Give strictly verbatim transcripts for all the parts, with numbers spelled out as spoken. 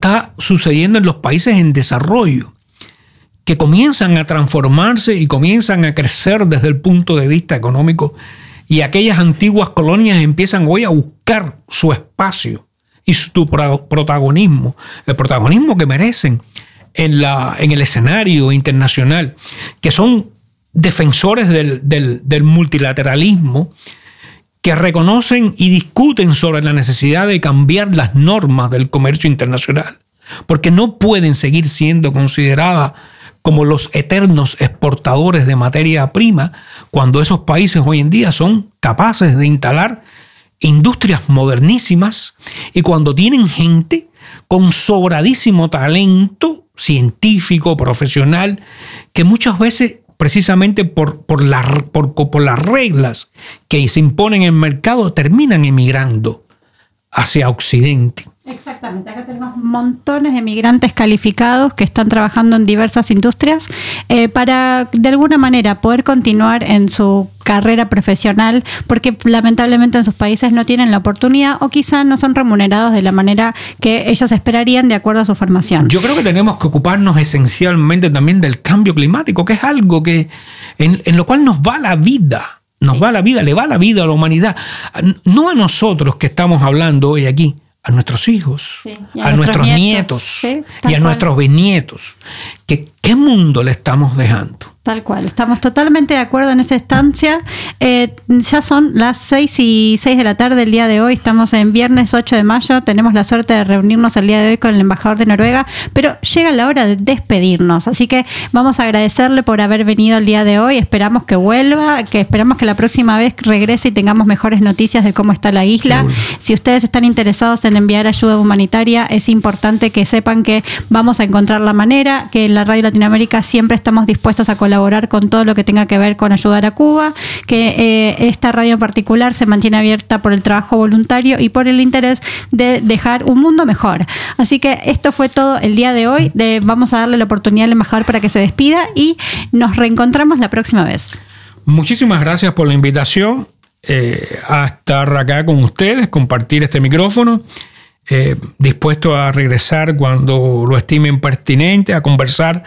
está sucediendo en los países en desarrollo, que comienzan a transformarse y comienzan a crecer desde el punto de vista económico, y aquellas antiguas colonias empiezan hoy a buscar su espacio y su protagonismo, el protagonismo que merecen en, la, en el escenario internacional, que son defensores del, del, del multilateralismo, que reconocen y discuten sobre la necesidad de cambiar las normas del comercio internacional, porque no pueden seguir siendo consideradas como los eternos exportadores de materia prima, cuando esos países hoy en día son capaces de instalar industrias modernísimas y cuando tienen gente con sobradísimo talento científico, profesional, que muchas veces, precisamente por, por, la, por, por las reglas que se imponen en el mercado, terminan emigrando hacia Occidente. Exactamente, acá tenemos montones de migrantes calificados que están trabajando en diversas industrias eh, para de alguna manera poder continuar en su carrera profesional, porque lamentablemente en sus países no tienen la oportunidad o quizá no son remunerados de la manera que ellos esperarían de acuerdo a su formación. Yo creo que tenemos que ocuparnos esencialmente también del cambio climático, que es algo que en, en lo cual nos va la vida, nos sí. va la vida, le va la vida a la humanidad, no a nosotros que estamos hablando hoy aquí, a nuestros hijos, sí, a, a nuestros nietos, nietos sí, y a cual. nuestros bisnietos. ¿Qué, ¿Qué mundo le estamos dejando? Tal cual, estamos totalmente de acuerdo en esa instancia. Eh, ya son las seis y seis de la tarde del día de hoy, estamos en viernes ocho de mayo, tenemos la suerte de reunirnos el día de hoy con el embajador de Noruega, pero llega la hora de despedirnos, así que vamos a agradecerle por haber venido el día de hoy, esperamos que vuelva, que esperamos que la próxima vez regrese y tengamos mejores noticias de cómo está la isla. Seguro. Si ustedes están interesados en enviar ayuda humanitaria, es importante que sepan que vamos a encontrar la manera, que en la Radio Latinoamérica siempre estamos dispuestos a colaborar con todo lo que tenga que ver con ayudar a Cuba, que eh, esta radio en particular se mantiene abierta por el trabajo voluntario y por el interés de dejar un mundo mejor. Así que esto fue todo el día de hoy. De, vamos a darle la oportunidad al embajador para que se despida y nos reencontramos la próxima vez. Muchísimas gracias por la invitación eh, a estar acá con ustedes, compartir este micrófono. Eh, dispuesto a regresar cuando lo estimen pertinente, a conversar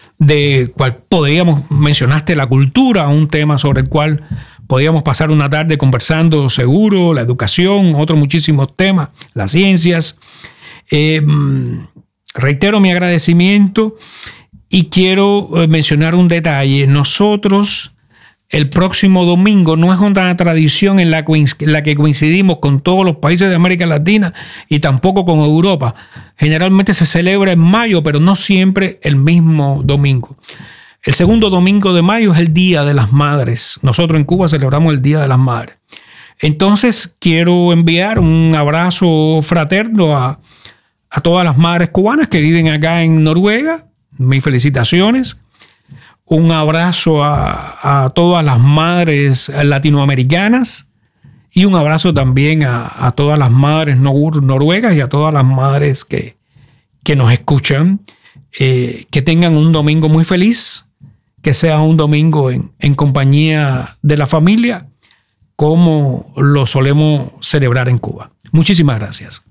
de cual podríamos, mencionaste la cultura, un tema sobre el cual podríamos pasar una tarde conversando seguro, la educación, otros muchísimos temas, las ciencias. Eh, reitero mi agradecimiento y quiero mencionar un detalle. Nosotros, el próximo domingo, no es una tradición en la, en la que coincidimos con todos los países de América Latina y tampoco con Europa. Generalmente se celebra en mayo, pero no siempre el mismo domingo. El segundo domingo de mayo es el Día de las Madres. Nosotros en Cuba celebramos el Día de las Madres. Entonces quiero enviar un abrazo fraterno a, a todas las madres cubanas que viven acá en Noruega. Mis felicitaciones. Un abrazo a, a todas las madres latinoamericanas y un abrazo también a, a todas las madres nor- noruegas y a todas las madres que, que nos escuchan. Eh, que tengan un domingo muy feliz, que sea un domingo en, en compañía de la familia, como lo solemos celebrar en Cuba. Muchísimas gracias.